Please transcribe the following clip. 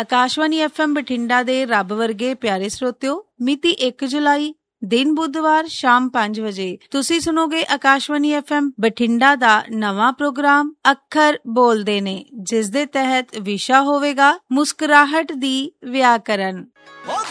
Akashvani FM Bathinda ਦੇ ਰੱਬ ਵਰਗੇ ਪਿਆਰੇ ਸਰੋਤਿਓ, ਮਿਤੀ 1 ਜੁਲਾਈ ਦਿਨ ਬੁੱਧਵਾਰ ਸ਼ਾਮ 5 ਵਜੇ ਤੁਸੀਂ ਸੁਣੋਗੇ ਆਕਾਸ਼ਵਾਣੀ FM ਬਠਿੰਡਾ ਦਾ ਨਵਾਂ ਪ੍ਰੋਗਰਾਮ ਅੱਖਰ ਬੋਲਦੇ ਨੇ, ਜਿਸ ਦੇ ਤਹਿਤ ਵਿਸ਼ਾ ਹੋਵੇਗਾ ਮੁਸਕਰਾਹਟ ਦੀ ਵਿਆਕਰਨ।